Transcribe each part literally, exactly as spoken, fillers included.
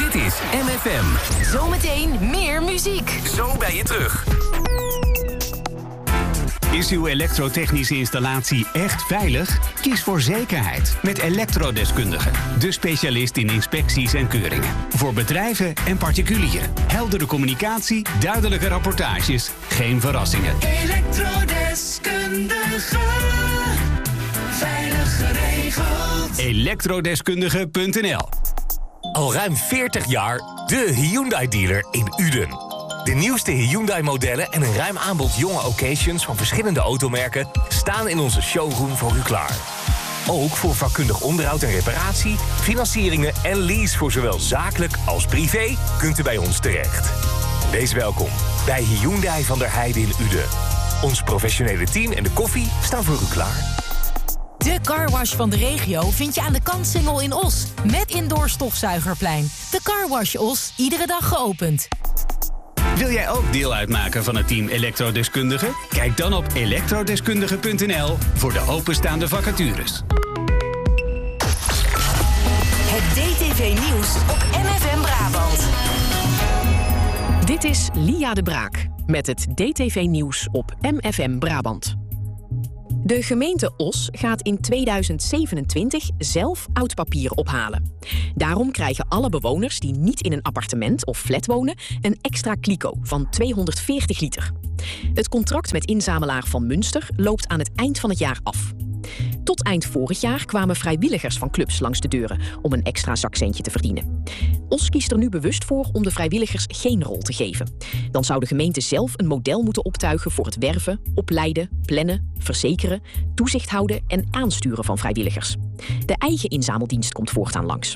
Dit is M F M. Zometeen meer muziek. Zo ben je terug. Is uw elektrotechnische installatie echt veilig? Kies voor zekerheid met Elektrodeskundige. De specialist in inspecties en keuringen. Voor bedrijven en particulieren. Heldere communicatie, duidelijke rapportages, geen verrassingen. Elektrodeskundige. Veilig geregeld. elektrodeskundige punt n l. Al ruim veertig jaar de Hyundai-dealer in Uden. De nieuwste Hyundai-modellen en een ruim aanbod jonge occasions van verschillende automerken staan in onze showroom voor u klaar. Ook voor vakkundig onderhoud en reparatie, financieringen en lease voor zowel zakelijk als privé kunt u bij ons terecht. Wees welkom bij Hyundai van der Heijden in Uden. Ons professionele team en de koffie staan voor u klaar. De carwash van de regio vind je aan de Kantsingel in Os. Met indoor stofzuigerplein. De Carwash Os, iedere dag geopend. Wil jij ook deel uitmaken van het team Elektrodeskundige? Kijk dan op elektrodeskundige punt n l voor de openstaande vacatures. Het D T V-nieuws op M F M Brabant. Dit is Lia de Braak met het D T V-nieuws op M F M Brabant. De gemeente Os gaat in tweeduizend zevenentwintig zelf oud papier ophalen. Daarom krijgen alle bewoners die niet in een appartement of flat wonen een extra kliko van tweehonderdveertig liter. Het contract met inzamelaar Van Münster loopt aan het eind van het jaar af. Tot eind vorig jaar kwamen vrijwilligers van clubs langs de deuren om een extra zakcentje te verdienen. Os kiest er nu bewust voor om de vrijwilligers geen rol te geven. Dan zou de gemeente zelf een model moeten optuigen voor het werven, opleiden, plannen, verzekeren, toezicht houden en aansturen van vrijwilligers. De eigen inzameldienst komt voortaan langs.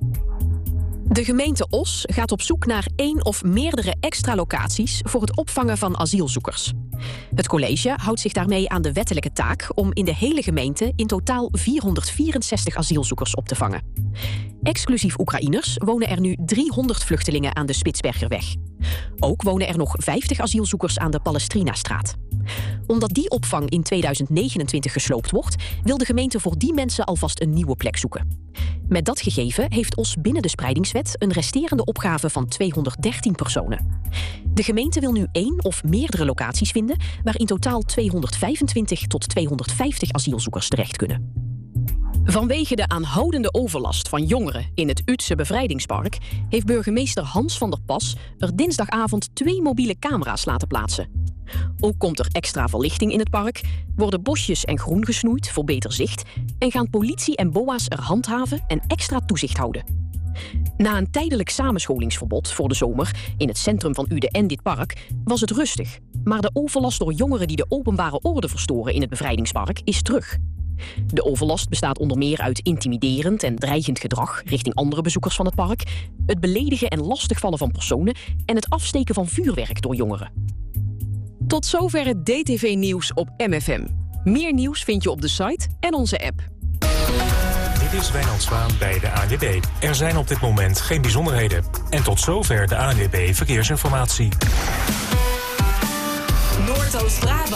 De gemeente Os gaat op zoek naar één of meerdere extra locaties voor het opvangen van asielzoekers. Het college houdt zich daarmee aan de wettelijke taak om in de hele gemeente in totaal vierhonderdvierenzestig asielzoekers op te vangen. Exclusief Oekraïners wonen er nu driehonderd vluchtelingen aan de Spitsbergerweg. Ook wonen er nog vijftig asielzoekers aan de Palestrinastraat. Omdat die opvang in tweeduizend negenentwintig gesloopt wordt, wil de gemeente voor die mensen alvast een nieuwe plek zoeken. Met dat gegeven heeft Os binnen de spreidingswet een resterende opgave van tweehonderddertien personen. De gemeente wil nu één of meerdere locaties vinden waar in totaal tweehonderdvijfentwintig tot tweehonderdvijftig asielzoekers terecht kunnen. Vanwege de aanhoudende overlast van jongeren in het Utse Bevrijdingspark heeft burgemeester Hans van der Pas er dinsdagavond twee mobiele camera's laten plaatsen. Ook komt er extra verlichting in het park, worden bosjes en groen gesnoeid voor beter zicht en gaan politie en B O A's er handhaven en extra toezicht houden. Na een tijdelijk samenscholingsverbod voor de zomer in het centrum van Uden en dit park was het rustig, maar de overlast door jongeren die de openbare orde verstoren in het Bevrijdingspark is terug. De overlast bestaat onder meer uit intimiderend en dreigend gedrag richting andere bezoekers van het park, het beledigen en lastigvallen van personen en het afsteken van vuurwerk door jongeren. Tot zover het D T V-nieuws op M F M. Meer nieuws vind je op de site en onze app. Dit is Wijnand Zwaan bij de A N W B. Er zijn op dit moment geen bijzonderheden. En tot zover de A N W B Verkeersinformatie. Noordoost-Brabant.